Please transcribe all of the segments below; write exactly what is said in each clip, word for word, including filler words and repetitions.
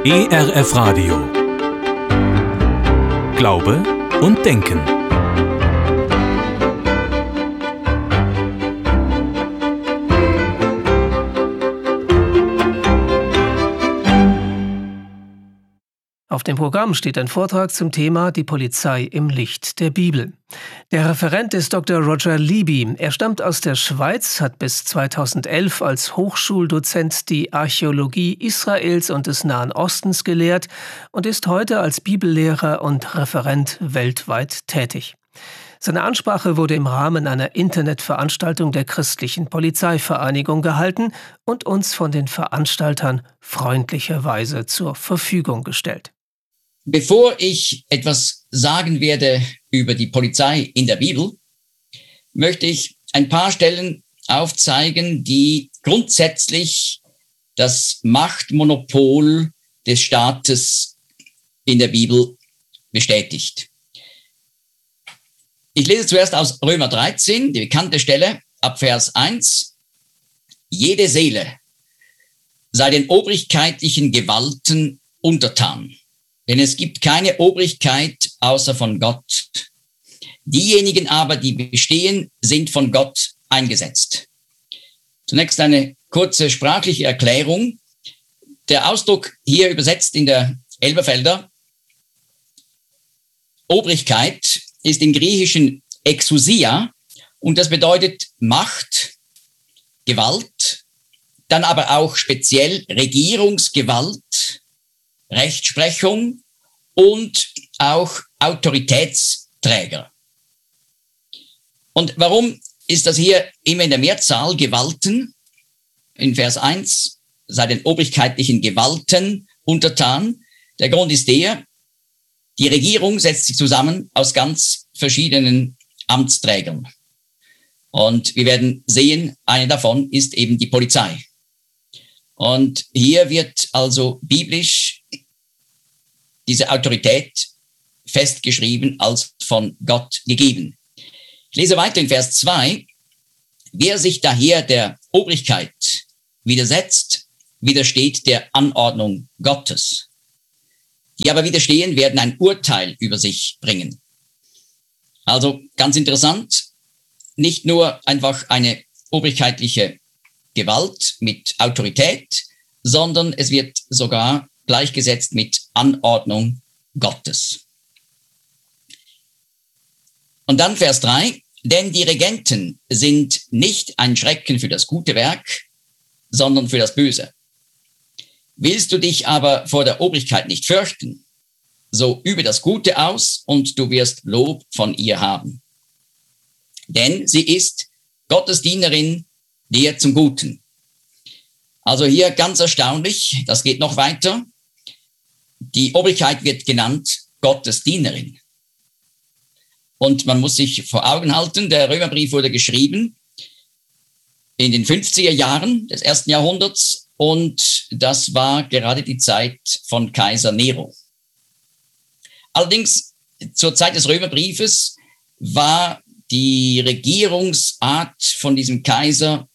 E R F Radio. Glaube und Denken. Auf dem Programm steht ein Vortrag zum Thema Die Polizei im Licht der Bibel. Der Referent ist Doktor Roger Libby. Er stammt aus der Schweiz, hat bis zweitausendelf als Hochschuldozent die Archäologie Israels und des Nahen Ostens gelehrt und ist heute als Bibellehrer und Referent weltweit tätig. Seine Ansprache wurde im Rahmen einer Internetveranstaltung der Christlichen Polizeivereinigung gehalten und uns von den Veranstaltern freundlicherweise zur Verfügung gestellt. Bevor ich etwas sagen werde über die Polizei in der Bibel, möchte ich ein paar Stellen aufzeigen, die grundsätzlich das Machtmonopol des Staates in der Bibel bestätigt. Ich lese zuerst aus Römer dreizehn, die bekannte Stelle, ab Vers eins. Jede Seele sei den obrigkeitlichen Gewalten untertan. Denn es gibt keine Obrigkeit außer von Gott. Diejenigen aber, die bestehen, sind von Gott eingesetzt. Zunächst eine kurze sprachliche Erklärung. Der Ausdruck hier übersetzt in der Elberfelder Obrigkeit ist im Griechischen Exousia und das bedeutet Macht, Gewalt, dann aber auch speziell Regierungsgewalt, Rechtsprechung und auch Autoritätsträger. Und warum ist das hier immer in der Mehrzahl Gewalten? In Vers eins, sei den obrigkeitlichen Gewalten untertan. Der Grund ist der, die Regierung setzt sich zusammen aus ganz verschiedenen Amtsträgern. Und wir werden sehen, eine davon ist eben die Polizei. Und hier wird also biblisch diese Autorität festgeschrieben als von Gott gegeben. Ich lese weiter in Vers zwei. Wer sich daher der Obrigkeit widersetzt, widersteht der Anordnung Gottes. Die aber widerstehen, werden ein Urteil über sich bringen. Also ganz interessant, nicht nur einfach eine obrigkeitliche Gewalt mit Autorität, sondern es wird sogar gleichgesetzt mit Anordnung Gottes. Und dann Vers drei, denn die Regenten sind nicht ein Schrecken für das gute Werk, sondern für das Böse. Willst du dich aber vor der Obrigkeit nicht fürchten, so übe das Gute aus und du wirst Lob von ihr haben. Denn sie ist Gottes Dienerin dir zum Guten. Also hier ganz erstaunlich, das geht noch weiter. Die Obrigkeit wird genannt Gottes Dienerin. Und man muss sich vor Augen halten, der Römerbrief wurde geschrieben in den fünfziger Jahren des ersten Jahrhunderts und das war gerade die Zeit von Kaiser Nero. Allerdings zur Zeit des Römerbriefes war die Regierungsart von diesem Kaiser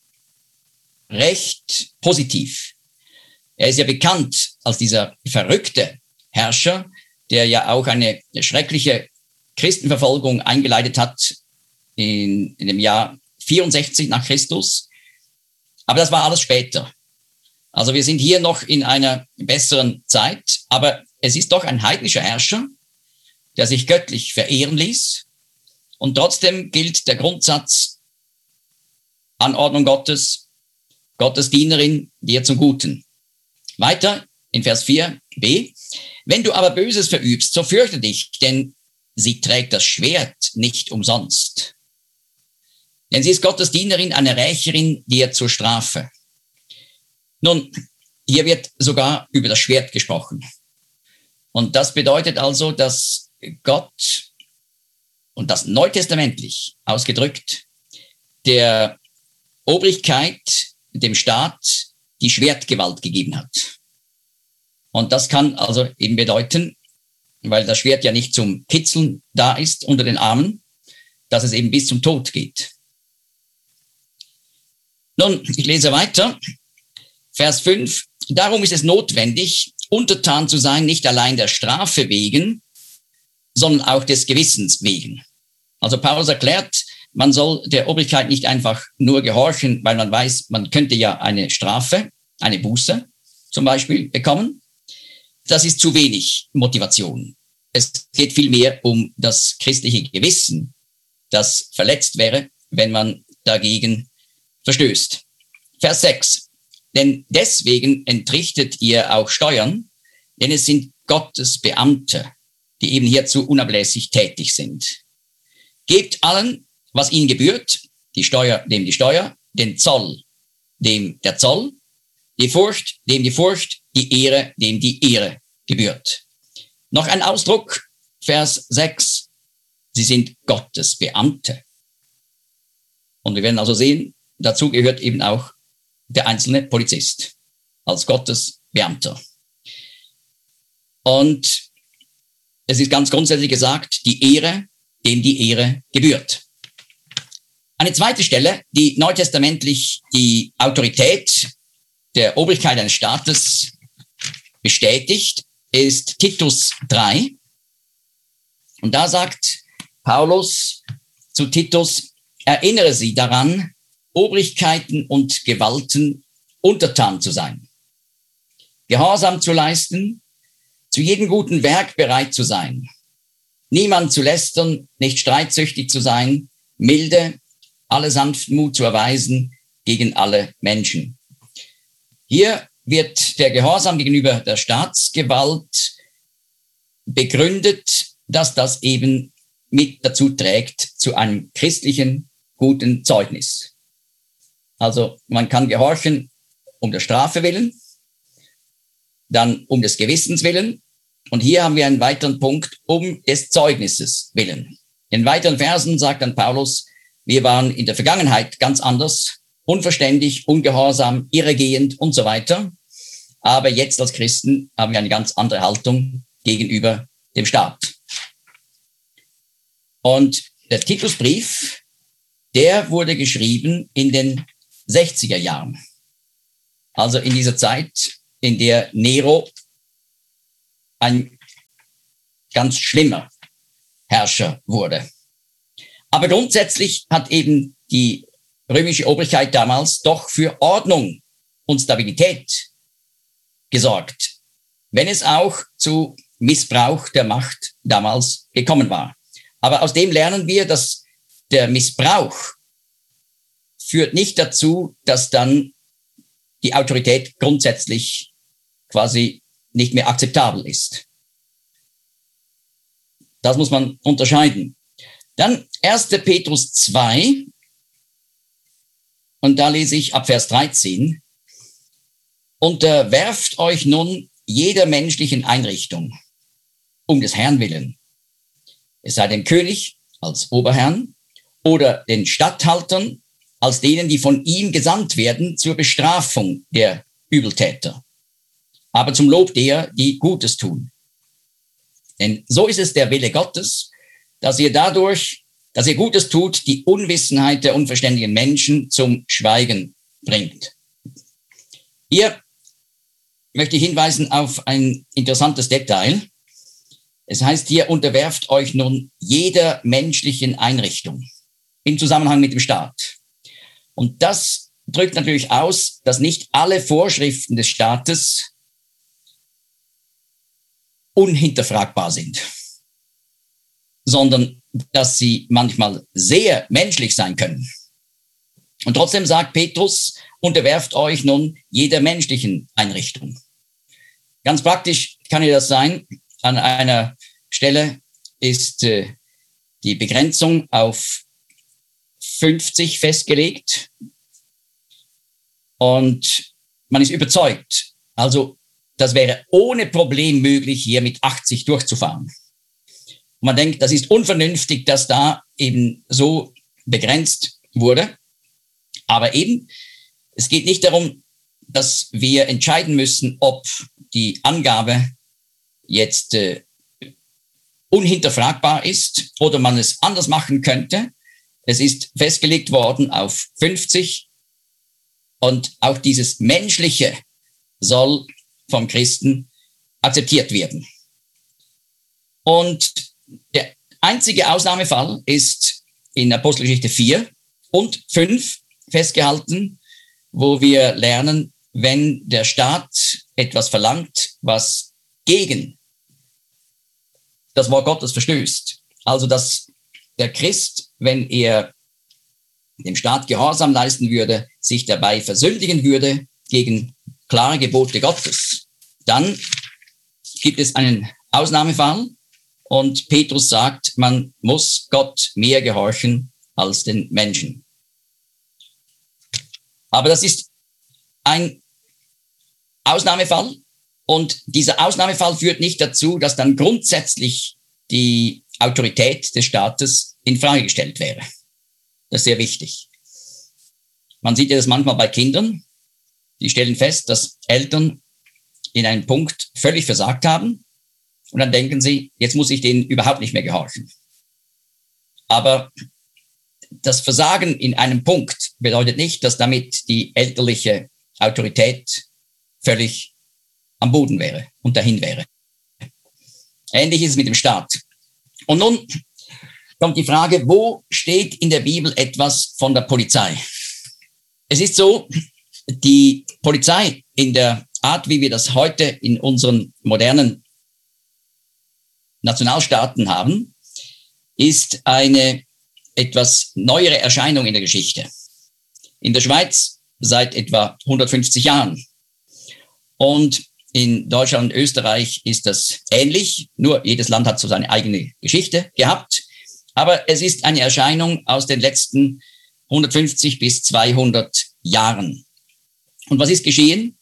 recht positiv. Er ist ja bekannt als dieser verrückte Herrscher, der ja auch eine schreckliche Christenverfolgung eingeleitet hat in, in dem Jahr vierundsechzig nach Christus. Aber das war alles später. Also wir sind hier noch in einer besseren Zeit, aber es ist doch ein heidnischer Herrscher, der sich göttlich verehren ließ. Und trotzdem gilt der Grundsatz, Anordnung Gottes, Gottes Dienerin dir zum Guten. Weiter in Vers vier b. Wenn du aber Böses verübst, so fürchte dich, denn sie trägt das Schwert nicht umsonst. Denn sie ist Gottes Dienerin, eine Rächerin dir zur Strafe. Nun, hier wird sogar über das Schwert gesprochen. Und das bedeutet also, dass Gott, und das neutestamentlich ausgedrückt, der Obrigkeit, dem Staat, die Schwertgewalt gegeben hat. Und das kann also eben bedeuten, weil das Schwert ja nicht zum Kitzeln da ist unter den Armen, dass es eben bis zum Tod geht. Nun, ich lese weiter. Vers fünf. Darum ist es notwendig, untertan zu sein, nicht allein der Strafe wegen, sondern auch des Gewissens wegen. Also Paulus erklärt, man soll der Obrigkeit nicht einfach nur gehorchen, weil man weiß, man könnte ja eine Strafe, eine Buße zum Beispiel bekommen. Das ist zu wenig Motivation. Es geht vielmehr um das christliche Gewissen, das verletzt wäre, wenn man dagegen verstößt. Vers sechs. Denn deswegen entrichtet ihr auch Steuern, denn es sind Gottes Beamte, die eben hierzu unablässig tätig sind. Gebt allen, was ihnen gebührt, die Steuer dem die Steuer, den Zoll dem der Zoll, die Furcht dem die Furcht, die Ehre dem die Ehre gebührt. Noch ein Ausdruck, Vers sechs. Sie sind Gottes Beamte. Und wir werden also sehen, dazu gehört eben auch der einzelne Polizist als Gottes Beamter. Und es ist ganz grundsätzlich gesagt, die Ehre, dem die Ehre gebührt. Eine zweite Stelle, die neutestamentlich die Autorität der Obrigkeit eines Staates bestätigt, ist Titus drei. Und da sagt Paulus zu Titus, erinnere sie daran, Obrigkeiten und Gewalten untertan zu sein, Gehorsam zu leisten, zu jedem guten Werk bereit zu sein, niemand zu lästern, nicht streitsüchtig zu sein, milde, alle Sanftmut zu erweisen gegen alle Menschen. Hier wird der Gehorsam gegenüber der Staatsgewalt begründet, dass das eben mit dazu trägt zu einem christlichen guten Zeugnis. Also man kann gehorchen um der Strafe willen, dann um des Gewissens willen. Und hier haben wir einen weiteren Punkt, um des Zeugnisses willen. In weiteren Versen sagt dann Paulus, wir waren in der Vergangenheit ganz anders, unverständig, ungehorsam, irregehend und so weiter. Aber jetzt als Christen haben wir eine ganz andere Haltung gegenüber dem Staat. Und der Titusbrief, der wurde geschrieben in den sechziger Jahren. Also in dieser Zeit, in der Nero ein ganz schlimmer Herrscher wurde. Aber grundsätzlich hat eben die römische Obrigkeit damals doch für Ordnung und Stabilität gesorgt, wenn es auch zu Missbrauch der Macht damals gekommen war. Aber aus dem lernen wir, dass der Missbrauch führt nicht dazu, dass dann die Autorität grundsätzlich quasi nicht mehr akzeptabel ist. Das muss man unterscheiden. Dann erster Petrus zwei, und da lese ich ab Vers dreizehn. Unterwerft euch nun jeder menschlichen Einrichtung, um des Herrn willen. Es sei dem König als Oberherrn oder den Statthaltern als denen, die von ihm gesandt werden zur Bestrafung der Übeltäter, aber zum Lob der, die Gutes tun. Denn so ist es der Wille Gottes, dass ihr dadurch, dass ihr Gutes tut, die Unwissenheit der unverständigen Menschen zum Schweigen bringt. Hier möchte ich hinweisen auf ein interessantes Detail. Es heißt hier, unterwerft euch nun jeder menschlichen Einrichtung im Zusammenhang mit dem Staat. Und das drückt natürlich aus, dass nicht alle Vorschriften des Staates unhinterfragbar sind, sondern dass sie manchmal sehr menschlich sein können. Und trotzdem sagt Petrus, unterwerft euch nun jeder menschlichen Einrichtung. Ganz praktisch kann ja das sein, an einer Stelle ist äh, die Begrenzung auf fünfzig festgelegt und man ist überzeugt, also das wäre ohne Problem möglich, hier mit achtzig durchzufahren. Und man denkt, das ist unvernünftig, dass da eben so begrenzt wurde. Aber eben, es geht nicht darum, dass wir entscheiden müssen, ob die Angabe jetzt äh, unhinterfragbar ist oder man es anders machen könnte. Es ist festgelegt worden auf fünfzig und auch dieses Menschliche soll vom Christen akzeptiert werden. Und der einzige Ausnahmefall ist in Apostelgeschichte vier und fünf festgehalten, wo wir lernen, wenn der Staat etwas verlangt, was gegen das Wort Gottes verstößt. Also, dass der Christ, wenn er dem Staat Gehorsam leisten würde, sich dabei versündigen würde gegen klare Gebote Gottes, dann gibt es einen Ausnahmefall und Petrus sagt, man muss Gott mehr gehorchen als den Menschen. Aber das ist ein Ausnahmefall und dieser Ausnahmefall führt nicht dazu, dass dann grundsätzlich die Autorität des Staates in Frage gestellt wäre. Das ist sehr wichtig. Man sieht ja das manchmal bei Kindern, die stellen fest, dass Eltern in einem Punkt völlig versagt haben und dann denken sie, jetzt muss ich denen überhaupt nicht mehr gehorchen. Aber das Versagen in einem Punkt bedeutet nicht, dass damit die elterliche Autorität völlig am Boden wäre und dahin wäre. Ähnlich ist es mit dem Staat. Und nun kommt die Frage, wo steht in der Bibel etwas von der Polizei? Es ist so, die Polizei in der Art, wie wir das heute in unseren modernen Nationalstaaten haben, ist eine etwas neuere Erscheinung in der Geschichte. In der Schweiz seit etwa hundertfünfzig Jahren. Und in Deutschland und Österreich ist das ähnlich, nur jedes Land hat so seine eigene Geschichte gehabt. Aber es ist eine Erscheinung aus den letzten hundertfünfzig bis zweihundert Jahren. Und was ist geschehen?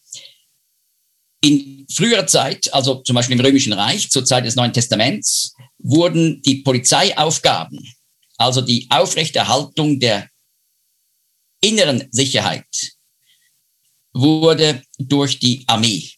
In früherer Zeit, also zum Beispiel im Römischen Reich, zur Zeit des Neuen Testaments, wurden die Polizeiaufgaben, also die Aufrechterhaltung der inneren Sicherheit, wurde durch die Armee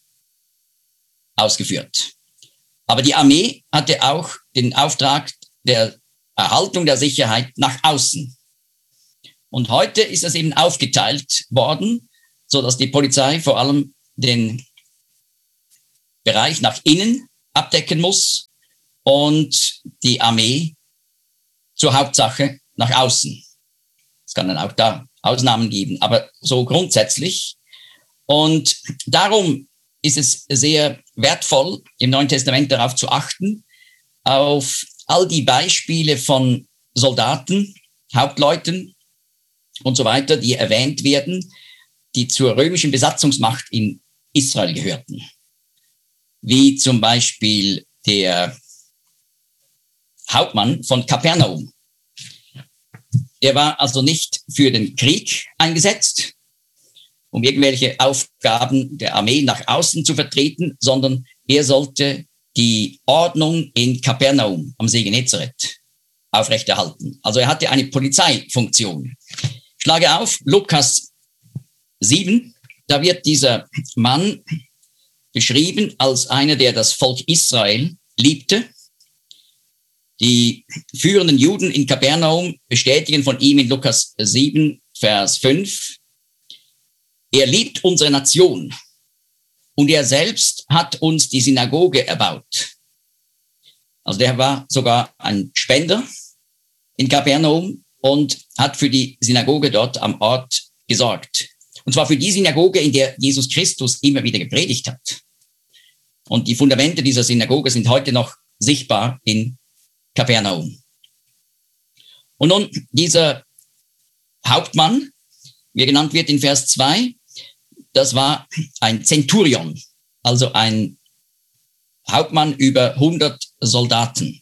ausgeführt. Aber die Armee hatte auch den Auftrag der Erhaltung der Sicherheit nach außen. Und heute ist das eben aufgeteilt worden, so dass die Polizei vor allem den Bereich nach innen abdecken muss und die Armee zur Hauptsache nach außen. Es kann dann auch da Ausnahmen geben, aber so grundsätzlich. Und darum ist es sehr wertvoll, im Neuen Testament darauf zu achten, auf all die Beispiele von Soldaten, Hauptleuten und so weiter, die erwähnt werden, die zur römischen Besatzungsmacht in Israel gehörten. Wie zum Beispiel der Hauptmann von Kapernaum. Er war also nicht für den Krieg eingesetzt, um irgendwelche Aufgaben der Armee nach außen zu vertreten, sondern er sollte die Ordnung in Kapernaum am See Genezareth aufrechterhalten. Also er hatte eine Polizeifunktion. Ich schlage auf Lukas sieben, da wird dieser Mann beschrieben als einer, der das Volk Israel liebte. Die führenden Juden in Kapernaum bestätigen von ihm in Lukas sieben, Vers fünf, er liebt unsere Nation und er selbst hat uns die Synagoge erbaut. Also der war sogar ein Spender in Kapernaum und hat für die Synagoge dort am Ort gesorgt. Und zwar für die Synagoge, in der Jesus Christus immer wieder gepredigt hat. Und die Fundamente dieser Synagoge sind heute noch sichtbar in Kapernaum. Und nun dieser Hauptmann, wie er genannt wird in Vers zwei, das war ein Zenturion, also ein Hauptmann über hundert Soldaten.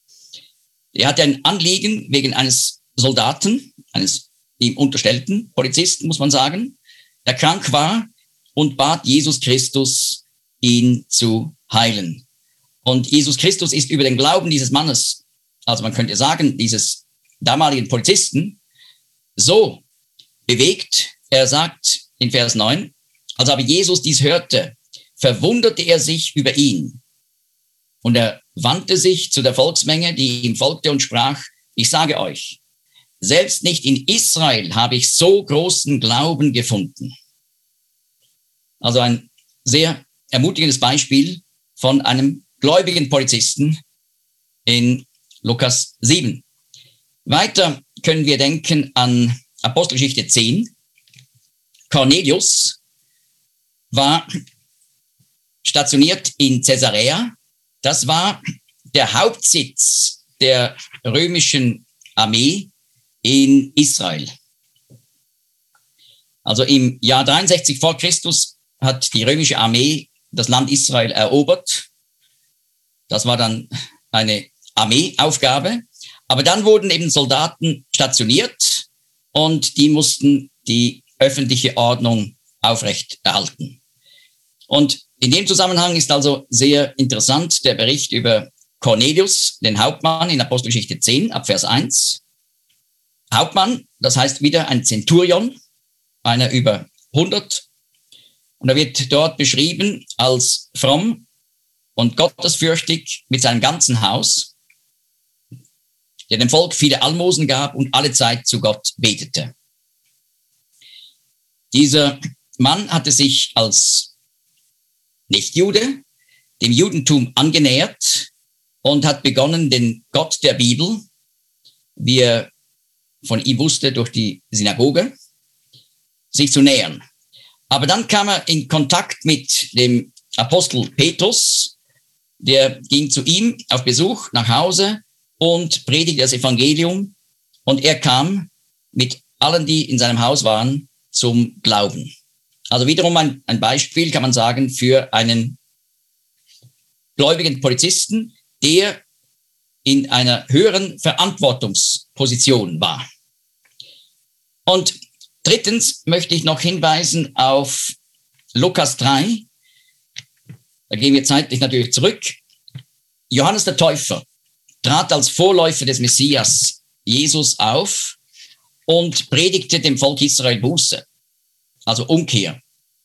Er hatte ein Anliegen wegen eines Soldaten, eines ihm unterstellten Polizisten, muss man sagen, der krank war und bat Jesus Christus, ihn zu heilen. Und Jesus Christus ist über den Glauben dieses Mannes, also man könnte sagen, dieses damaligen Polizisten, so bewegt. Er sagt in Vers neun, als aber Jesus dies hörte, verwunderte er sich über ihn. Und er wandte sich zu der Volksmenge, die ihm folgte, und sprach, ich sage euch, selbst nicht in Israel habe ich so großen Glauben gefunden. Also ein sehr ermutigendes Beispiel von einem gläubigen Polizisten in Lukas sieben. Weiter können wir denken an Apostelgeschichte zehn. Cornelius war stationiert in Caesarea. Das war der Hauptsitz der römischen Armee in Israel. Also im Jahr dreiundsechzig vor Christus hat die römische Armee das Land Israel erobert. Das war dann eine Armeeaufgabe. Aber dann wurden eben Soldaten stationiert und die mussten die öffentliche Ordnung aufrechterhalten. Und in dem Zusammenhang ist also sehr interessant der Bericht über Cornelius, den Hauptmann in Apostelgeschichte zehn, ab Vers eins. Hauptmann, das heißt wieder ein Zenturion, einer über hundert. Und er wird dort beschrieben als fromm und gottesfürchtig mit seinem ganzen Haus, der dem Volk viele Almosen gab und alle Zeit zu Gott betete. Dieser Mann hatte sich als Nichtjude dem Judentum angenähert und hat begonnen, den Gott der Bibel, wie er von ihm wusste durch die Synagoge, sich zu nähern. Aber dann kam er in Kontakt mit dem Apostel Petrus, der ging zu ihm auf Besuch nach Hause und predigte das Evangelium, und er kam mit allen, die in seinem Haus waren, zum Glauben. Also wiederum ein, ein Beispiel, kann man sagen, für einen gläubigen Polizisten, der in einer höheren Verantwortungsposition war. Und drittens möchte ich noch hinweisen auf Lukas drei. Da gehen wir zeitlich natürlich zurück. Johannes der Täufer trat als Vorläufer des Messias Jesus auf und predigte dem Volk Israel Buße, also Umkehr.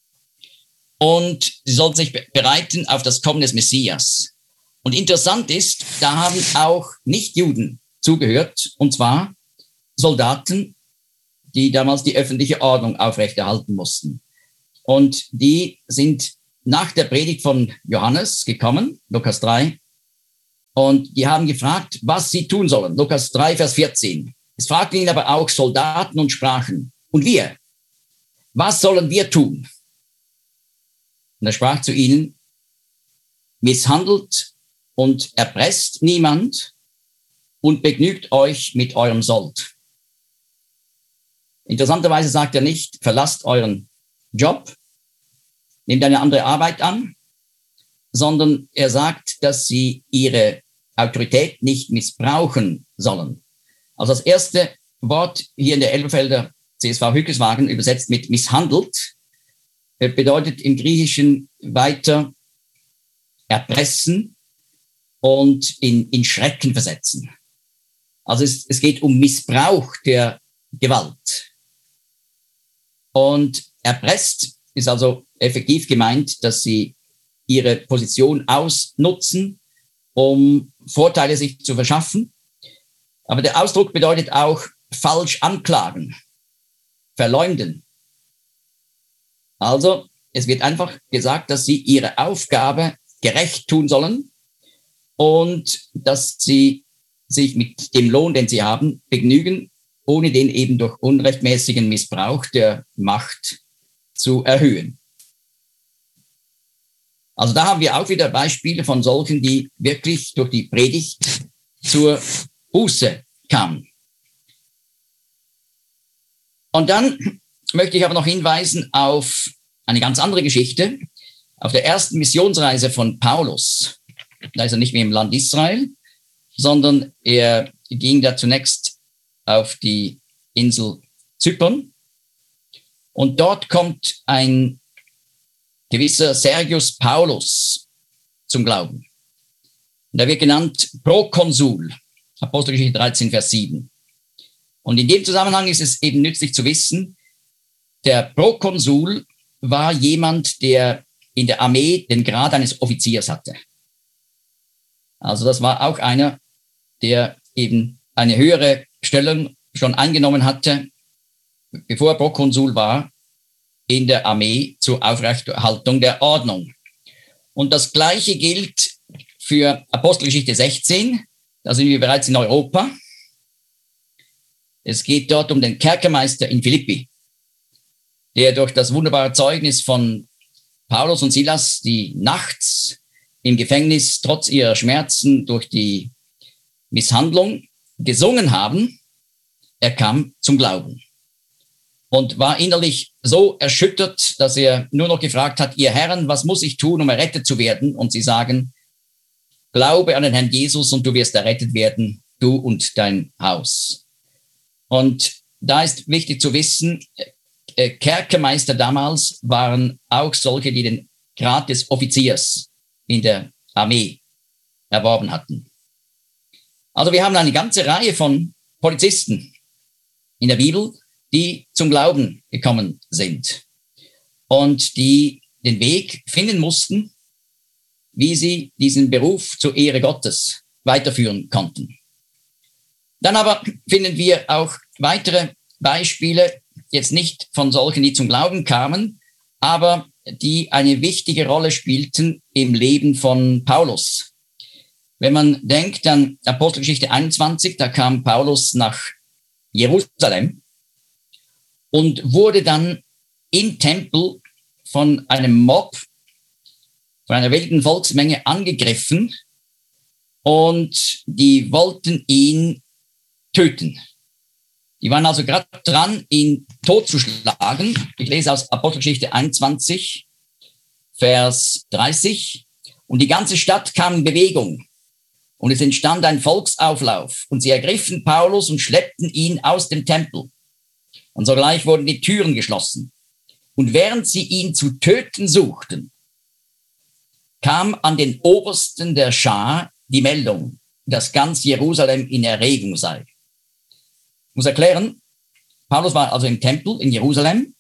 Und sie sollten sich bereiten auf das Kommen des Messias. Und interessant ist, da haben auch Nichtjuden zugehört, und zwar Soldaten, die damals die öffentliche Ordnung aufrechterhalten mussten. Und die sind nach der Predigt von Johannes gekommen, Lukas drei, und die haben gefragt, was sie tun sollen. Lukas drei, Vers vierzehn. Es fragten ihn aber auch Soldaten und sprachen, und wir, was sollen wir tun? Und er sprach zu ihnen, misshandelt und erpresst niemand und begnügt euch mit eurem Sold. Interessanterweise sagt er nicht, verlasst euren Job, nehmt eine andere Arbeit an, sondern er sagt, dass sie ihre Autorität nicht missbrauchen sollen. Also das erste Wort hier in der Elberfelder C S V Hückeswagen übersetzt mit misshandelt, bedeutet im Griechischen weiter erpressen und in, in Schrecken versetzen. Also es, es geht um Missbrauch der Gewalt. Und erpresst ist also effektiv gemeint, dass sie ihre Position ausnutzen, um Vorteile sich zu verschaffen. Aber der Ausdruck bedeutet auch falsch anklagen, verleumden. Also es wird einfach gesagt, dass sie ihre Aufgabe gerecht tun sollen und dass sie sich mit dem Lohn, den sie haben, begnügen, ohne den eben durch unrechtmäßigen Missbrauch der Macht zu erhöhen. Also da haben wir auch wieder Beispiele von solchen, die wirklich durch die Predigt zur Buße kamen. Und dann möchte ich aber noch hinweisen auf eine ganz andere Geschichte. Auf der ersten Missionsreise von Paulus, da ist er nicht mehr im Land Israel, sondern er ging da zunächst auf die Insel Zypern. Und dort kommt ein gewisser Sergius Paulus zum Glauben. Und er wird genannt Prokonsul, Apostelgeschichte dreizehn, Vers sieben. Und in dem Zusammenhang ist es eben nützlich zu wissen, der Prokonsul war jemand, der in der Armee den Grad eines Offiziers hatte. Also das war auch einer, der eben eine höhere Stellung schon eingenommen hatte, bevor er Prokonsul war, in der Armee zur Aufrechterhaltung der Ordnung. Und das Gleiche gilt für Apostelgeschichte sechzehn. Da sind wir bereits in Europa. Es geht dort um den Kerkermeister in Philippi, der durch das wunderbare Zeugnis von Paulus und Silas, die nachts im Gefängnis trotz ihrer Schmerzen durch die Misshandlung gesungen haben, er kam zum Glauben und war innerlich so erschüttert, dass er nur noch gefragt hat, ihr Herren, was muss ich tun, um errettet zu werden? Und sie sagen, glaube an den Herrn Jesus und du wirst errettet werden, du und dein Haus. Und da ist wichtig zu wissen, Kerkermeister damals waren auch solche, die den Grad des Offiziers in der Armee erworben hatten. Also wir haben eine ganze Reihe von Polizisten in der Bibel, die zum Glauben gekommen sind und die den Weg finden mussten, wie sie diesen Beruf zur Ehre Gottes weiterführen konnten. Dann aber finden wir auch weitere Beispiele, jetzt nicht von solchen, die zum Glauben kamen, aber die eine wichtige Rolle spielten im Leben von Paulus. Wenn man denkt an Apostelgeschichte einundzwanzig, da kam Paulus nach Jerusalem und wurde dann im Tempel von einem Mob, von einer wilden Volksmenge angegriffen und die wollten ihn töten. Die waren also gerade dran, ihn totzuschlagen. Ich lese aus Apostelgeschichte einundzwanzig, Vers dreißig. Und die ganze Stadt kam in Bewegung. Und es entstand ein Volksauflauf. Und sie ergriffen Paulus und schleppten ihn aus dem Tempel. Und sogleich wurden die Türen geschlossen. Und während sie ihn zu töten suchten, kam an den Obersten der Schar die Meldung, dass ganz Jerusalem in Erregung sei. Ich muss erklären, Paulus war also im Tempel in Jerusalem.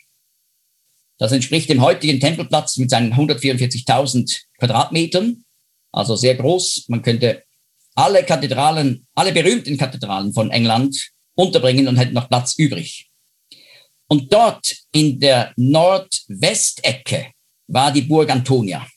Das entspricht dem heutigen Tempelplatz mit seinen hundertvierundvierzigtausend Quadratmetern, also sehr groß. Man könnte alle Kathedralen, alle berühmten Kathedralen von England unterbringen und hätte noch Platz übrig. Und dort in der Nordwestecke war die Burg Antonia.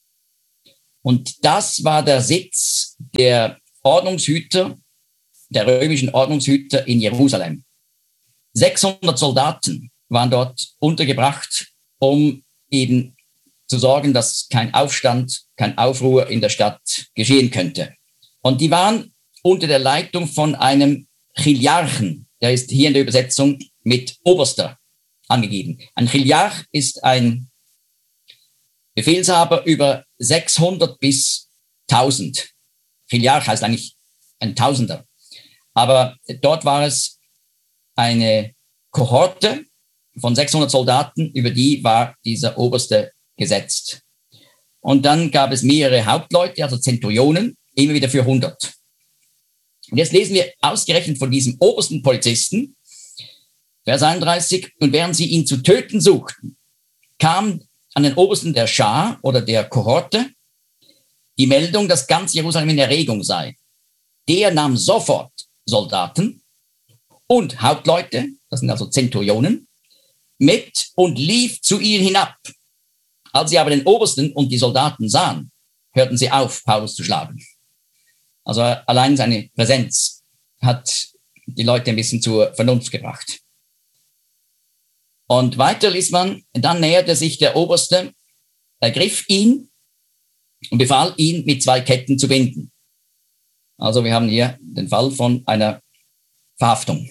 Und das war der Sitz der Ordnungshüter, der römischen Ordnungshüter in Jerusalem. sechshundert Soldaten waren dort untergebracht, um eben zu sorgen, dass kein Aufstand, kein Aufruhr in der Stadt geschehen könnte. Und die waren unter der Leitung von einem Chiliarchen, der ist hier in der Übersetzung mit Oberster angegeben. Ein Chiliarch ist ein Befehlshaber über sechshundert bis tausend. Chiliarch heißt eigentlich ein Tausender. Aber dort war es eine Kohorte von sechshundert Soldaten, über die war dieser Oberste gesetzt. Und dann gab es mehrere Hauptleute, also Zenturionen, immer wieder für hundert. Und jetzt lesen wir ausgerechnet von diesem obersten Polizisten, Vers einunddreißig, und während sie ihn zu töten suchten, kam an den Obersten der Schar oder der Kohorte die Meldung, dass ganz Jerusalem in Erregung sei. Der nahm sofort Soldaten und Hauptleute, das sind also Zenturionen, mit und lief zu ihnen hinab. Als sie aber den Obersten und die Soldaten sahen, hörten sie auf, Paulus zu schlagen. Also allein seine Präsenz hat die Leute ein bisschen zur Vernunft gebracht. Und weiter liest man, dann näherte sich der Oberste, ergriff ihn und befahl ihn, mit zwei Ketten zu binden. Also wir haben hier den Fall von einer Verhaftung.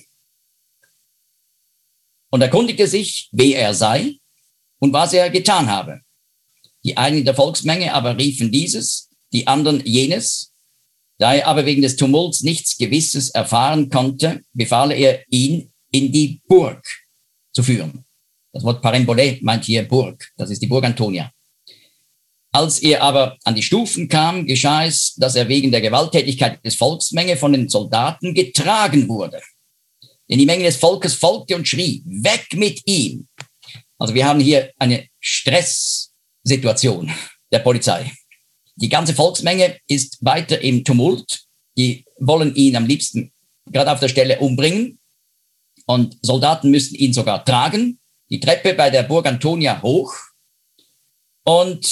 Und erkundigte sich, wer er sei und was er getan habe. Die einen der Volksmenge aber riefen dieses, die anderen jenes. Da er aber wegen des Tumults nichts Gewisses erfahren konnte, befahl er ihn in die Burg zu führen. Das Wort Parembole meint hier Burg. Das ist die Burg Antonia. Als er aber an die Stufen kam, geschah es, dass er wegen der Gewalttätigkeit des Volksmenge von den Soldaten getragen wurde. Denn die Menge des Volkes folgte und schrie, weg mit ihm. Also wir haben hier eine Stresssituation der Polizei. Die ganze Volksmenge ist weiter im Tumult. Die wollen ihn am liebsten gerade auf der Stelle umbringen. Und Soldaten müssen ihn sogar tragen, die Treppe bei der Burg Antonia hoch. Und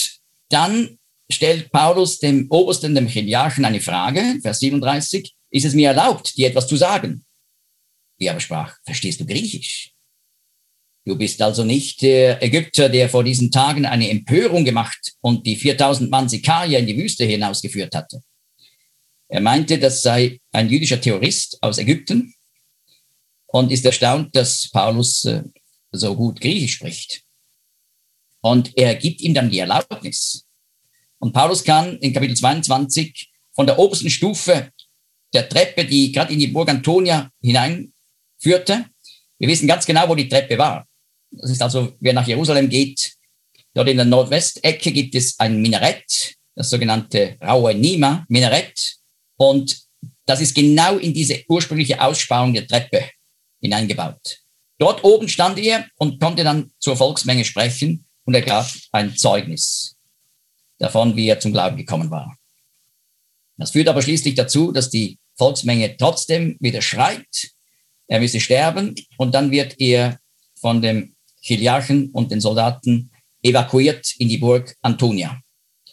dann stellt Paulus dem Obersten, dem Chiliarchen, eine Frage, Vers siebenunddreißig, ist es mir erlaubt, dir etwas zu sagen? Er aber sprach, verstehst du Griechisch? Du bist also nicht der Ägypter, der vor diesen Tagen eine Empörung gemacht und die viertausend Mann Sikarier in die Wüste hinausgeführt hatte. Er meinte, das sei ein jüdischer Terrorist aus Ägypten und ist erstaunt, dass Paulus äh, so gut Griechisch spricht. Und er gibt ihm dann die Erlaubnis. Und Paulus kann in Kapitel zweiundzwanzig von der obersten Stufe der Treppe, die gerade in die Burg Antonia hineinführte. Wir wissen ganz genau, wo die Treppe war. Das ist also, wer nach Jerusalem geht, dort in der Nordwestecke gibt es ein Minarett, das sogenannte Raue Nima Minarett. Und das ist genau in diese ursprüngliche Aussparung der Treppe hineingebaut. Dort oben stand er und konnte dann zur Volksmenge sprechen und er gab ein Zeugnis davon, wie er zum Glauben gekommen war. Das führt aber schließlich dazu, dass die Volksmenge trotzdem wieder schreit, er müsse sterben und dann wird er von dem Chiliarchen und den Soldaten evakuiert in die Burg Antonia.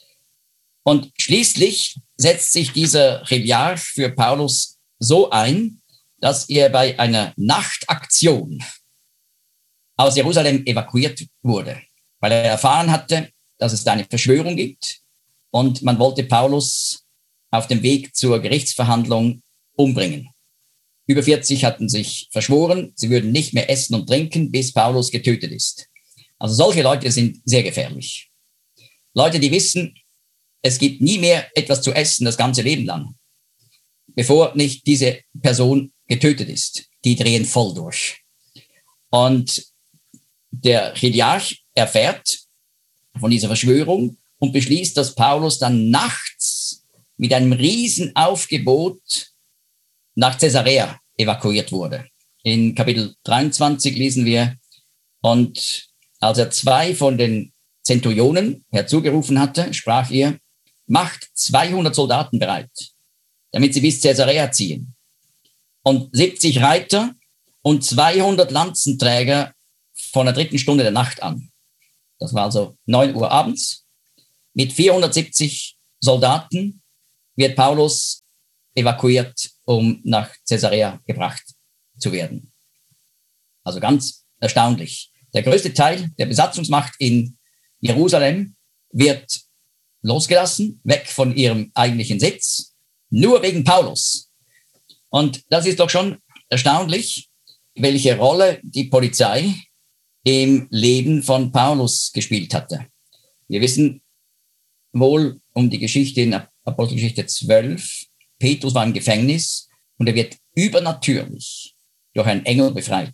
Und schließlich setzt sich dieser Chiliarch für Paulus so ein, dass er bei einer Nachtaktion aus Jerusalem evakuiert wurde, weil er erfahren hatte, dass es da eine Verschwörung gibt und man wollte Paulus auf dem Weg zur Gerichtsverhandlung umbringen. Über vierzig hatten sich verschworen, sie würden nicht mehr essen und trinken, bis Paulus getötet ist. Also solche Leute sind sehr gefährlich. Leute, die wissen, es gibt nie mehr etwas zu essen das ganze Leben lang, bevor nicht diese Person getötet ist. Die drehen voll durch. Und der Chiliarch erfährt von dieser Verschwörung und beschließt, dass Paulus dann nachts mit einem Riesenaufgebot nach Caesarea evakuiert wurde. In Kapitel dreiundzwanzig lesen wir, und als er zwei von den Zenturionen herzugerufen hatte, sprach er, macht zweihundert Soldaten bereit, damit sie bis Caesarea ziehen. Und siebzig Reiter und zweihundert Lanzenträger von der dritten Stunde der Nacht an. Das war also neun Uhr abends. Mit vierhundertsiebzig Soldaten wird Paulus evakuiert, um nach Caesarea gebracht zu werden. Also ganz erstaunlich. Der größte Teil der Besatzungsmacht in Jerusalem wird losgelassen, weg von ihrem eigentlichen Sitz, nur wegen Paulus. Und das ist doch schon erstaunlich, welche Rolle die Polizei im Leben von Paulus gespielt hatte. Wir wissen wohl um die Geschichte in Apostelgeschichte zwölf. Petrus war im Gefängnis und er wird übernatürlich durch einen Engel befreit.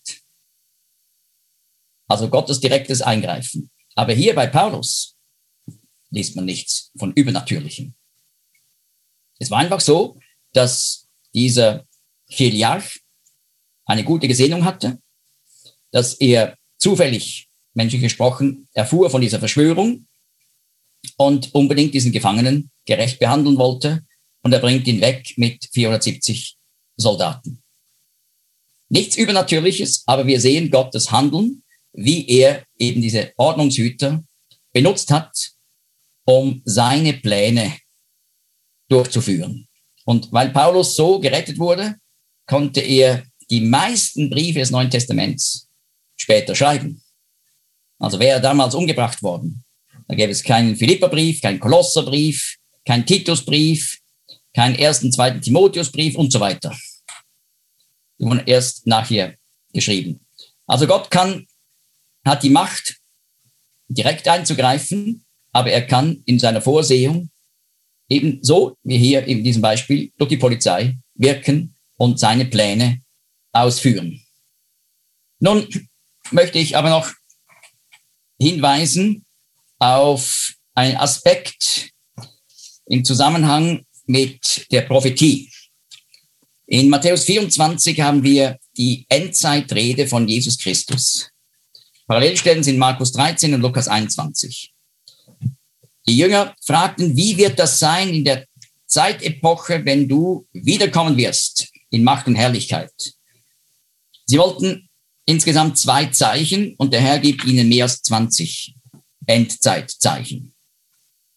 Also Gottes direktes Eingreifen. Aber hier bei Paulus liest man nichts von Übernatürlichem. Es war einfach so, dass dieser Chiliarch eine gute Gesinnung hatte, dass er zufällig, menschlich gesprochen, erfuhr von dieser Verschwörung und unbedingt diesen Gefangenen gerecht behandeln wollte und er bringt ihn weg mit vierhundertsiebzig Soldaten. Nichts Übernatürliches, aber wir sehen Gottes Handeln, wie er eben diese Ordnungshüter benutzt hat, um seine Pläne durchzuführen. Und weil Paulus so gerettet wurde, konnte er die meisten Briefe des Neuen Testaments später schreiben. Also wäre er damals umgebracht worden, da gäbe es keinen Philipperbrief, keinen Kolosserbrief, keinen Titusbrief, keinen ersten, zweiten Timotheusbrief und so weiter. Die wurden erst nachher geschrieben. Also Gott kann, hat die Macht, direkt einzugreifen, aber er kann in seiner Vorsehung ebenso wie hier in diesem Beispiel durch die Polizei wirken und seine Pläne ausführen. Nun möchte ich aber noch hinweisen auf einen Aspekt im Zusammenhang mit der Prophetie. In Matthäus vierundzwanzig haben wir die Endzeitrede von Jesus Christus. Parallelstellen sind Markus dreizehn und Lukas einundzwanzig. Die Jünger fragten, wie wird das sein in der Zeitepoche, wenn du wiederkommen wirst in Macht und Herrlichkeit? Sie wollten insgesamt zwei Zeichen und der Herr gibt ihnen mehr als zwanzig Endzeitzeichen.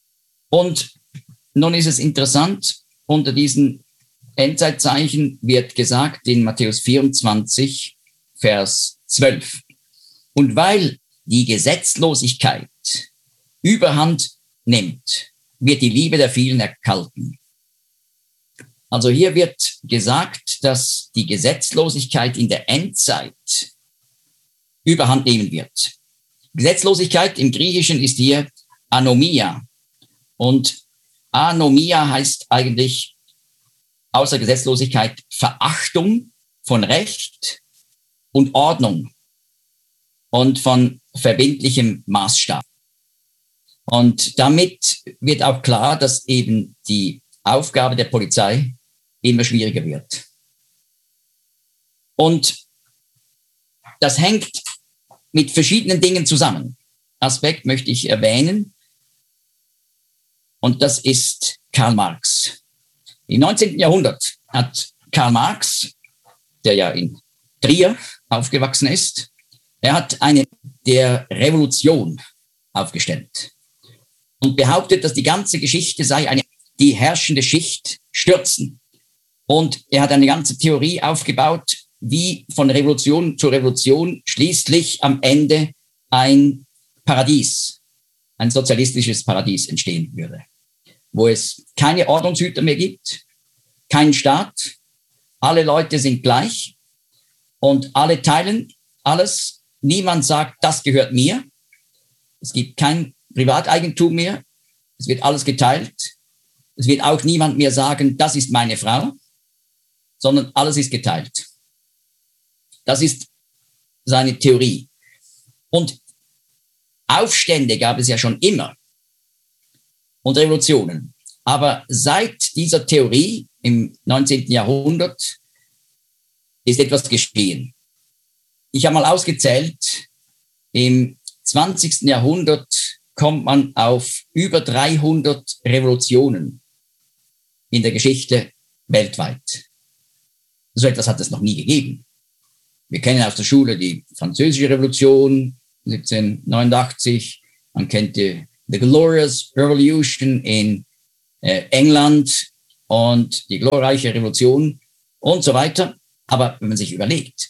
Und nun ist es interessant, unter diesen Endzeitzeichen wird gesagt in Matthäus vierundzwanzig, Vers zwölf. Und weil die Gesetzlosigkeit Überhand nimmt, wird die Liebe der vielen erkalten. Also hier wird gesagt, dass die Gesetzlosigkeit in der Endzeit Überhand nehmen wird. Gesetzlosigkeit im Griechischen ist hier Anomia. Und Anomia heißt eigentlich außer Gesetzlosigkeit Verachtung von Recht und Ordnung und von verbindlichem Maßstab. Und damit wird auch klar, dass eben die Aufgabe der Polizei immer schwieriger wird. Und das hängt mit verschiedenen Dingen zusammen. Aspekt möchte ich erwähnen. Und das ist Karl Marx. Im neunzehnten Jahrhundert hat Karl Marx, der ja in Trier aufgewachsen ist, er hat eine der Revolution aufgestellt und behauptet, dass die ganze Geschichte sei eine, die herrschende Schicht stürzen. Und er hat eine ganze Theorie aufgebaut, wie von Revolution zu Revolution schließlich am Ende ein Paradies, ein sozialistisches Paradies entstehen würde, wo es keine Ordnungshüter mehr gibt, keinen Staat, alle Leute sind gleich und alle teilen alles. Niemand sagt, das gehört mir. Es gibt kein Privateigentum mehr. Es wird alles geteilt. Es wird auch niemand mehr sagen, das ist meine Frau, sondern alles ist geteilt. Das ist seine Theorie. Und Aufstände gab es ja schon immer und Revolutionen. Aber seit dieser Theorie im neunzehnten Jahrhundert ist etwas geschehen. Ich habe mal ausgezählt, im zwanzigsten Jahrhundert kommt man auf über dreihundert Revolutionen in der Geschichte weltweit. So etwas hat es noch nie gegeben. Wir kennen aus der Schule die Französische Revolution siebzehnhundertneunundachtzig, man kennt die The Glorious Revolution in äh, England und die glorreiche Revolution und so weiter. Aber wenn man sich überlegt,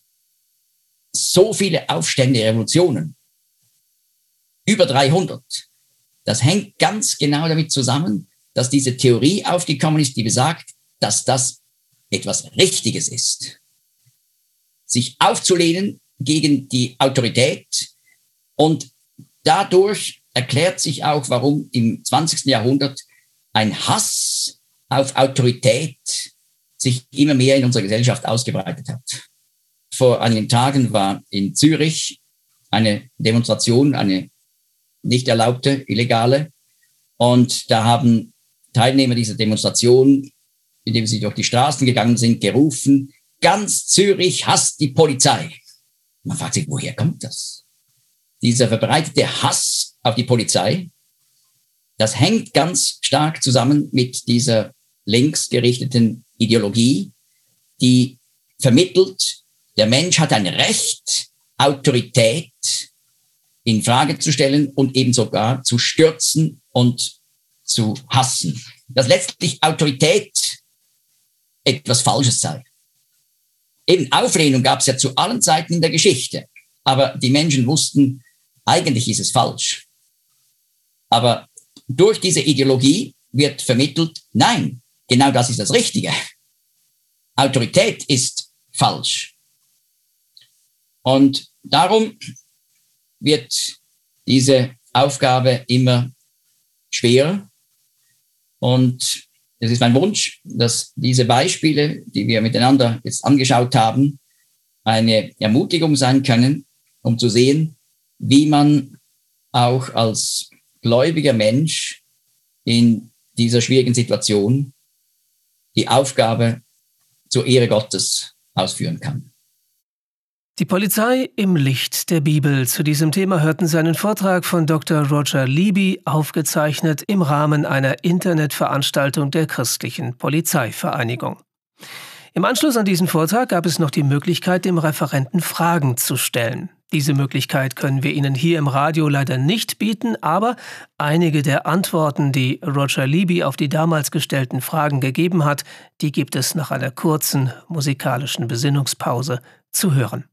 so viele Aufstände, Revolutionen, über dreihundert, das hängt ganz genau damit zusammen, dass diese Theorie aufgekommen ist, die besagt, dass das etwas Richtiges ist. Sich aufzulehnen gegen die Autorität, und dadurch erklärt sich auch, warum im zwanzigsten Jahrhundert ein Hass auf Autorität sich immer mehr in unserer Gesellschaft ausgebreitet hat. Vor einigen Tagen war in Zürich eine Demonstration, eine nicht erlaubte, illegale, und da haben Teilnehmer dieser Demonstration, indem sie durch die Straßen gegangen sind, gerufen, ganz Zürich hasst die Polizei. Man fragt sich, woher kommt das? Dieser verbreitete Hass auf die Polizei, das hängt ganz stark zusammen mit dieser linksgerichteten Ideologie, die vermittelt, der Mensch hat ein Recht, Autorität in Frage zu stellen und eben sogar zu stürzen und zu hassen. Dass letztlich Autorität etwas Falsches sei. Eben Auflehnung gab es ja zu allen Zeiten in der Geschichte, aber die Menschen wussten, eigentlich ist es falsch. Aber durch diese Ideologie wird vermittelt, nein, genau das ist das Richtige. Autorität ist falsch. Und darum wird diese Aufgabe immer schwerer. Und es ist mein Wunsch, dass diese Beispiele, die wir miteinander jetzt angeschaut haben, eine Ermutigung sein können, um zu sehen, wie man auch als gläubiger Mensch in dieser schwierigen Situation die Aufgabe zur Ehre Gottes ausführen kann. Die Polizei im Licht der Bibel. Zu diesem Thema hörten Sie einen Vortrag von Doktor Roger Libby, aufgezeichnet im Rahmen einer Internetveranstaltung der Christlichen Polizeivereinigung. Im Anschluss an diesen Vortrag gab es noch die Möglichkeit, dem Referenten Fragen zu stellen. Diese Möglichkeit können wir Ihnen hier im Radio leider nicht bieten, aber einige der Antworten, die Roger Libby auf die damals gestellten Fragen gegeben hat, die gibt es nach einer kurzen musikalischen Besinnungspause zu hören.